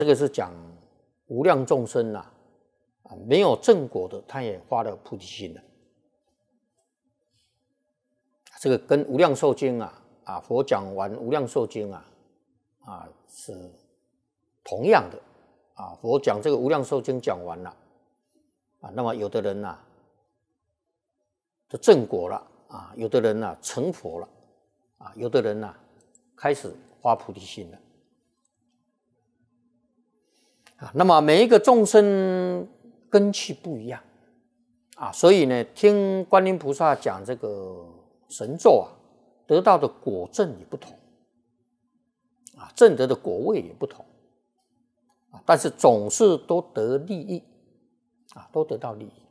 这个是讲无量众生啊，没有正果的，他也发了菩提心了。这个跟无量寿经佛讲完无量寿经是同样的佛讲这个无量寿经讲完了那么有的人就正果了有的人成佛了有的人开始发菩提心了那么每一个众生根器不一样所以呢，听观音菩萨讲这个神咒得到的果证也不同证得的果位也不同但是总是都得利益都得到利益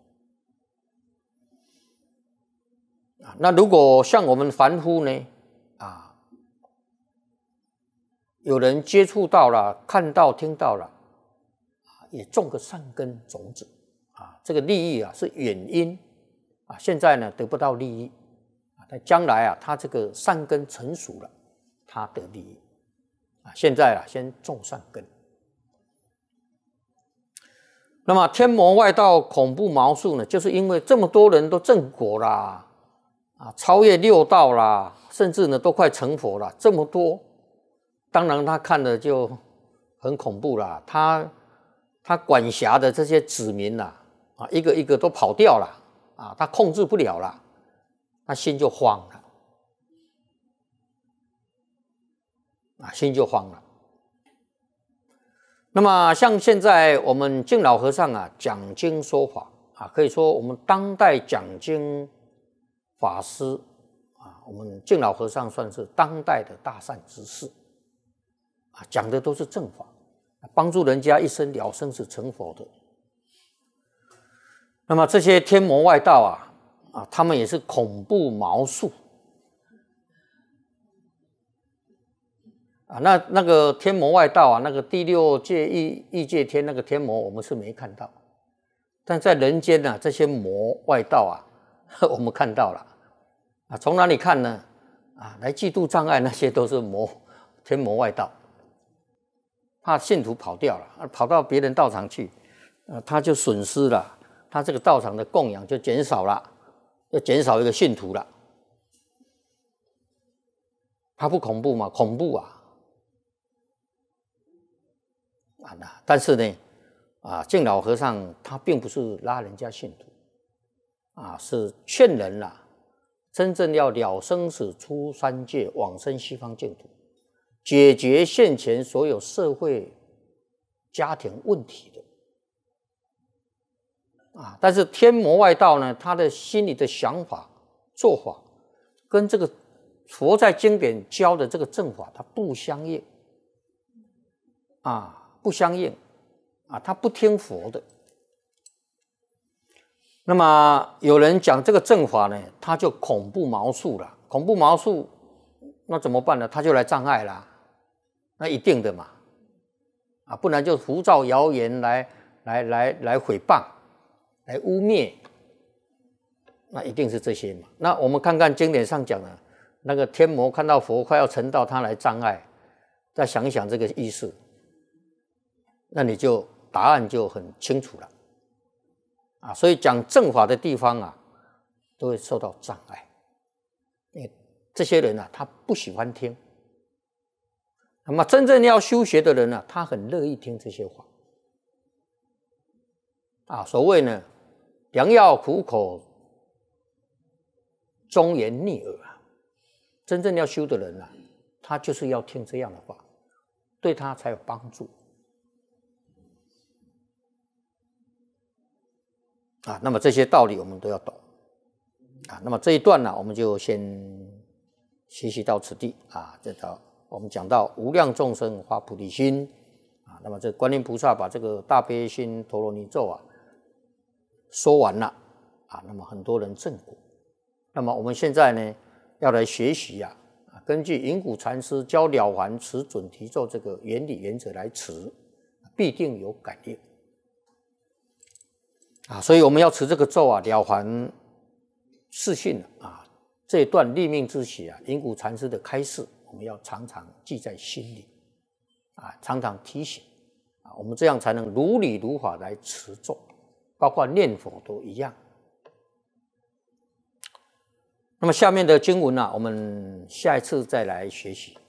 那如果像我们凡夫呢有人接触到了，看到听到了也种个善根种子这个利益是远因现在呢得不到利益但将来他这个善根成熟了，他得利益现在先种善根。那么天魔外道恐怖毛数呢，就是因为这么多人都正果啦超越六道啦，甚至呢都快成佛了，这么多，当然他看了就很恐怖啦。他管辖的这些子民一个一个都跑掉了他控制不了了，他心就慌了心就慌了。那么像现在我们净老和尚讲经说法可以说我们当代讲经法师我们净老和尚算是当代的大善知识讲的都是正法，帮助人家一生了生死成佛的。那么这些天魔外道他们也是恐怖毛数那个天魔外道那个第六界异界天那个天魔我们是没看到，但在人间这些魔外道我们看到了从哪里看呢来嫉妒障碍那些都是天魔外道，怕信徒跑掉了跑到别人道场去他就损失了，他这个道场的供养就减少了，就减少一个信徒了。他不恐怖吗？恐怖但是呢净老和尚他并不是拉人家信徒是劝人真正要了生死出三界往生西方净土，解决现前所有社会家庭问题的但是天魔外道呢，他的心里的想法做法跟这个佛在经典教的这个正法他不相应不相应他不听佛的。那么有人讲这个正法呢，他就恐怖毛数了，恐怖毛数那怎么办呢？他就来障碍啦，那一定的嘛不然就胡造谣言来诽谤来污蔑，那一定是这些嘛。那我们看看经典上讲的那个天魔看到佛快要成道，他来障碍，再想一想这个意思，那你就答案就很清楚了所以讲正法的地方都会受到障碍，因为这些人他不喜欢听。那么真正要修学的人他很乐意听这些话所谓呢，良药苦口，忠言逆耳真正要修的人他就是要听这样的话，对他才有帮助那么这些道理我们都要懂那么这一段我们就先学习到此地这条我们讲到无量众生发菩提心那么这观音菩萨把这个大悲心陀罗尼咒说完了那么很多人正果。那么我们现在呢要来学习根据云谷禅师教了凡持准提咒这个原理原则来持，必定有感应所以我们要持这个咒了凡四训这一段立命之喜云谷禅师的开示，我们要常常记在心里常常提醒我们这样才能如理如法来持咒，包括念佛都一样。那么下面的经文我们下一次再来学习。